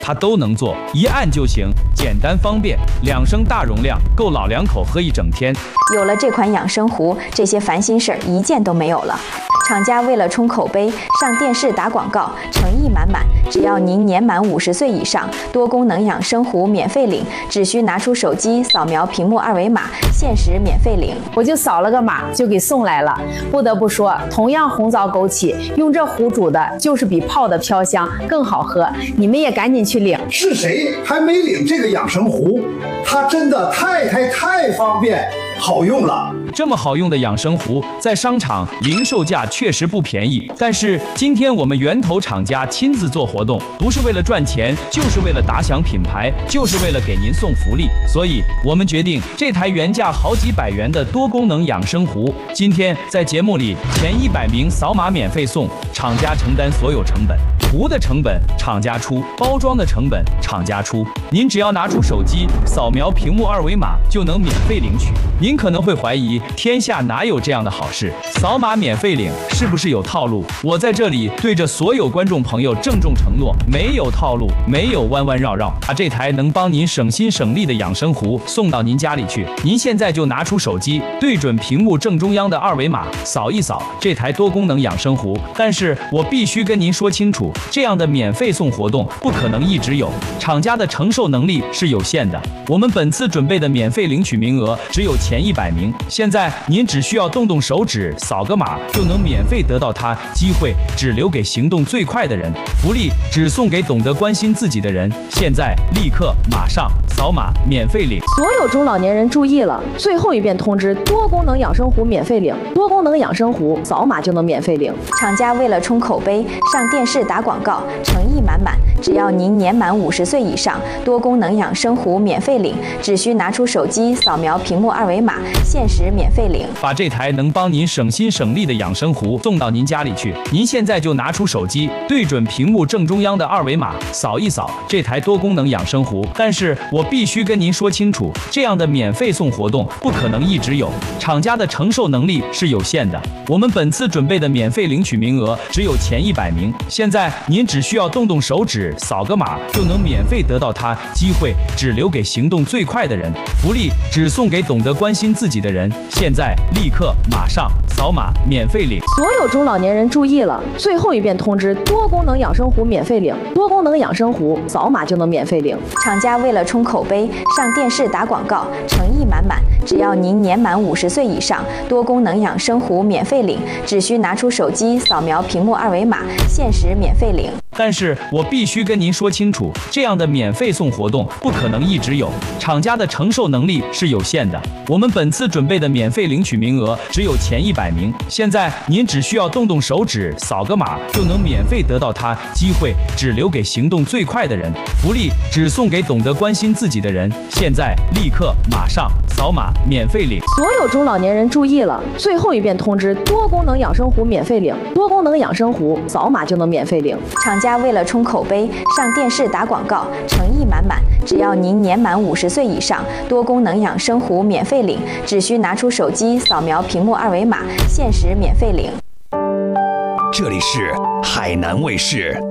它都能做，一按就行，简单方便，2升大容量，够老两口喝一整天。 有了这款养生壶，这些烦心事儿一件都没有了。厂家为了冲口碑，上电视打广告，诚意满满。只要您年满50岁以上，多功能养生壶免费领，只需拿出手机扫描屏幕2维码，限时免费领。 我就扫了个码就给送来了。不得不说，同样红枣枸杞，用这壶煮的就是比泡的飘香更好喝。你们也赶紧去领。 是谁还没领这个养生壶？它真的太方便好用了。 这么好用的养生壶，在商场零售价确实不便宜。但是今天我们源头厂家亲自做活动，不是为了赚钱，就是为了打响品牌，就是为了给您送福利。所以我们决定，这台原价好几百元的多功能养生壶，今天在节目里前100名扫码免费送，厂家承担所有成本。壶的成本厂家出，包装的成本厂家出。您只要拿出手机扫描屏幕2维码就能免费领取。您可能会怀疑，天下哪有这样的好事？扫码免费领是不是有套路？我在这里对着所有观众朋友郑重承诺，没有套路，没有弯弯绕绕，把这台能帮您省心省力的养生壶送到您家里去。您现在就拿出手机，对准屏幕正中央的2维码，扫一扫这台多功能养生壶。但是我必须跟您说清楚，这样的免费送活动不可能一直有，厂家的承受能力是有限的。我们本次准备的免费领取名额只有前100名，现在您只需要动手指扫个码就能免费得到它，机会只留给行动最快的人，福利只送给懂得关心自己的人。现在立刻马上扫码免费领。 所有中老年人注意了，最后一遍通知，多功能养生壶免费领，多功能养生壶扫码就能免费领。 厂家为了冲口碑，上电视打广告，诚意满满。只要您年满50岁以上，多功能养生壶免费领，只需拿出手机扫描屏幕2维码，限时免费领。 把这台能帮您省心省力的养生壶送到您家里去。您现在就拿出手机，对准屏幕正中央的2维码，扫一扫这台多功能养生壶。但是我必须跟您说清楚，这样的免费送活动不可能一直有，厂家的承受能力是有限的。我们本次准备的免费领取名额只有前100名，现在您只需要动手指扫个码就能免费得到它，机会只留给行动最快的人，福利只送给懂得关心自己的人。现在立刻马上扫码免费领。 所有中老年人注意了，最后一遍通知，多功能养生壶免费领，多功能养生壶扫码就能免费领。 厂家为了冲口碑，上电视打广告，诚意满满。只要您年满50岁以上，多功能养生壶免费领，只需拿出手机扫描屏幕2维码，限时免费领。 但是我必须跟您说清楚，这样的免费送活动不可能一直有，厂家的承受能力是有限的。我们本次准备的免费领取名额只有前100名，现在您只需要动手指扫个码就能免费得到它，机会只留给行动最快的人，福利只送给懂得关心自己的人。现在立刻马上扫码免费领。 所有中老年人注意了，最后一遍通知，多功能养生壶免费领，多功能养生壶扫码就能免费领。 厂家为了冲口碑，上电视打广告，诚意满满。只要您年满50岁以上，多功能养生壶免费领，只需拿出手机扫描屏幕2维码，限时免费领。 这里是海南卫视。